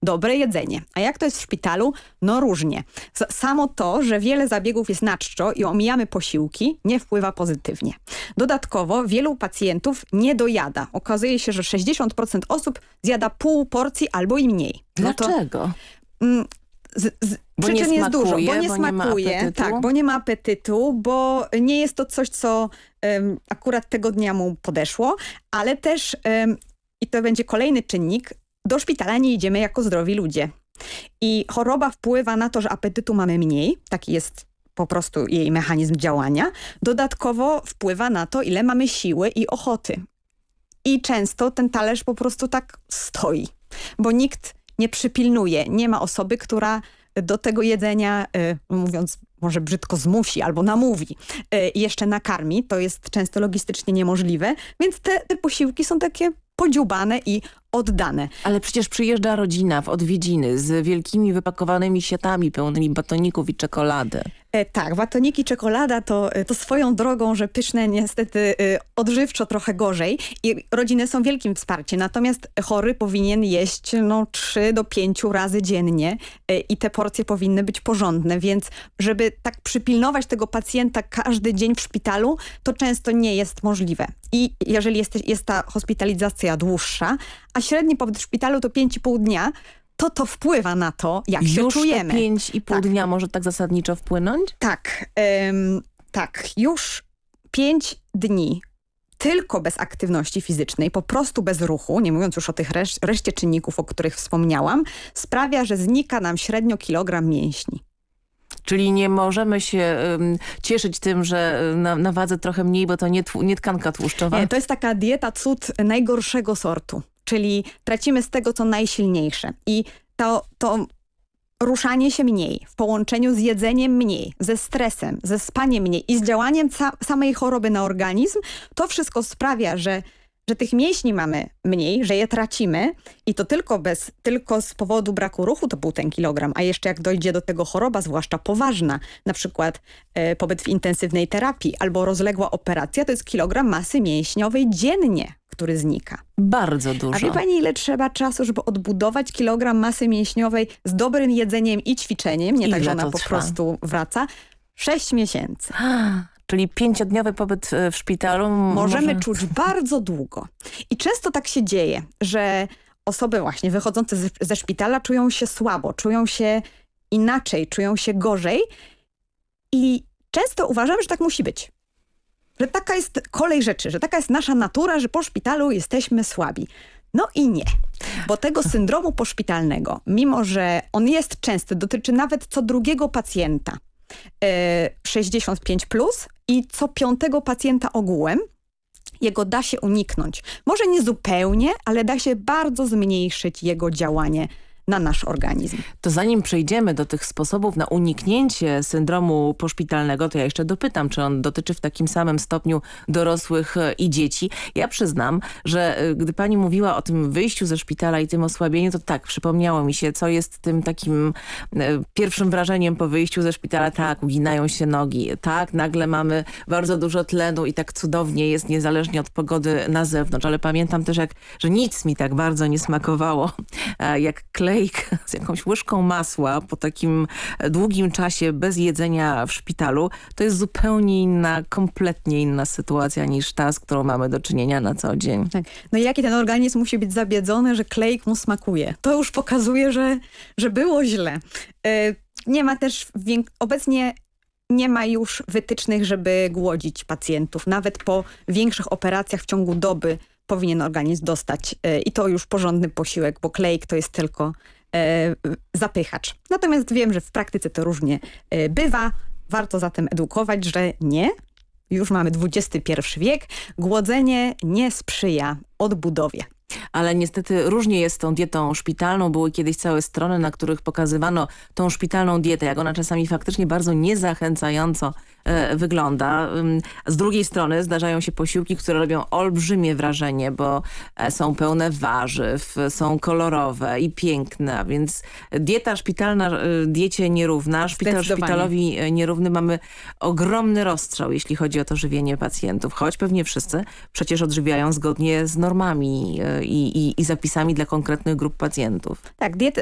dobre jedzenie. A jak to jest w szpitalu? No różnie. Samo to, że wiele zabiegów jest na czczo i omijamy posiłki, nie wpływa pozytywnie. Dodatkowo wielu pacjentów nie dojada. Okazuje się, że 60% osób zjada pół porcji albo i mniej. Dlaczego? Przyczyn jest dużo, bo nie smakuje, tak, bo nie ma apetytu, bo nie jest to coś, co akurat tego dnia mu podeszło, ale też, i to będzie kolejny czynnik, do szpitala nie idziemy jako zdrowi ludzie. I choroba wpływa na to, że apetytu mamy mniej, taki jest po prostu jej mechanizm działania. Dodatkowo wpływa na to, ile mamy siły i ochoty. I często ten talerz po prostu tak stoi, bo nikt nie przypilnuje. Nie ma osoby, która do tego jedzenia, mówiąc może brzydko, zmusi albo namówi i jeszcze nakarmi. To jest często logistycznie niemożliwe, więc te posiłki są takie podziubane i oddane. Ale przecież przyjeżdża rodzina w odwiedziny z wielkimi wypakowanymi siatami pełnymi batoników i czekolady. Tak, batoniki, czekolada to swoją drogą, że pyszne niestety odżywczo trochę gorzej i rodziny są wielkim wsparciem. Natomiast chory powinien jeść 3 do 5 razy dziennie i te porcje powinny być porządne, więc żeby tak przypilnować tego pacjenta każdy dzień w szpitalu, to często nie jest możliwe. I jeżeli jest ta hospitalizacja dłuższa, a średni pobyt w szpitalu to 5,5 dnia, to wpływa na to, jak się czujemy. Już 5,5 dnia może tak zasadniczo wpłynąć? Tak, tak. Już 5 dni tylko bez aktywności fizycznej, po prostu bez ruchu, nie mówiąc już o tych reszcie czynników, o których wspomniałam, sprawia, że znika nam średnio kilogram mięśni. Czyli nie możemy się cieszyć tym, że na wadze trochę mniej, bo to nie tkanka tłuszczowa? Nie, to jest taka dieta cud najgorszego sortu. Czyli tracimy z tego, co najsilniejsze. I to ruszanie się mniej, w połączeniu z jedzeniem mniej, ze stresem, ze spaniem mniej i z działaniem samej choroby na organizm, to wszystko sprawia, że tych mięśni mamy mniej, że je tracimy i to tylko z powodu braku ruchu to był ten kilogram, a jeszcze jak dojdzie do tego choroba, zwłaszcza poważna, na przykład pobyt w intensywnej terapii albo rozległa operacja, to jest kilogram masy mięśniowej dziennie, który znika. Bardzo dużo. A wie pani, ile trzeba czasu, żeby odbudować kilogram masy mięśniowej z dobrym jedzeniem i ćwiczeniem? Nie tak, że ona po prostu wraca. 6 miesięcy. Czyli 5-dniowy pobyt w szpitalu możemy czuć bardzo długo. I często tak się dzieje, że osoby właśnie wychodzące ze szpitala czują się słabo, czują się inaczej, czują się gorzej i często uważamy, że tak musi być. Że taka jest kolej rzeczy, że taka jest nasza natura, że po szpitalu jesteśmy słabi. No i nie, bo tego syndromu poszpitalnego, mimo że on jest częsty, dotyczy nawet co drugiego pacjenta 65+, i co 5. pacjenta ogółem, jego da się uniknąć. Może nie zupełnie, ale da się bardzo zmniejszyć jego działanie na nasz organizm. To zanim przejdziemy do tych sposobów na uniknięcie syndromu poszpitalnego, to ja jeszcze dopytam, czy on dotyczy w takim samym stopniu dorosłych i dzieci. Ja przyznam, że gdy pani mówiła o tym wyjściu ze szpitala i tym osłabieniu, to tak, przypomniało mi się, co jest tym takim pierwszym wrażeniem po wyjściu ze szpitala. Tak, uginają się nogi. Tak, nagle mamy bardzo dużo tlenu i tak cudownie jest, niezależnie od pogody na zewnątrz. Ale pamiętam też, że nic mi tak bardzo nie smakowało, jak klej z jakąś łyżką masła po takim długim czasie bez jedzenia w szpitalu, to jest zupełnie inna, kompletnie inna sytuacja niż ta, z którą mamy do czynienia na co dzień. Tak. No i jaki ten organizm musi być zabiedzony, że klejk mu smakuje. To już pokazuje, że było źle. Nie ma też obecnie nie ma już wytycznych, żeby głodzić pacjentów. Nawet po większych operacjach w ciągu doby powinien organizm dostać i to już porządny posiłek, bo klejk to jest tylko zapychacz. Natomiast wiem, że w praktyce to różnie bywa. Warto zatem edukować, że nie. Już mamy XXI wiek. Głodzenie nie sprzyja odbudowie. Ale niestety różnie jest z tą dietą szpitalną. Były kiedyś całe strony, na których pokazywano tą szpitalną dietę, jak ona czasami faktycznie bardzo niezachęcająco wygląda. Z drugiej strony zdarzają się posiłki, które robią olbrzymie wrażenie, bo są pełne warzyw, są kolorowe i piękne, a więc dieta szpitalna diecie nierówna, szpital szpitalowi nierówny. Mamy ogromny rozstrzał, jeśli chodzi o to żywienie pacjentów, choć pewnie wszyscy przecież odżywiają zgodnie z normami i zapisami dla konkretnych grup pacjentów. Tak,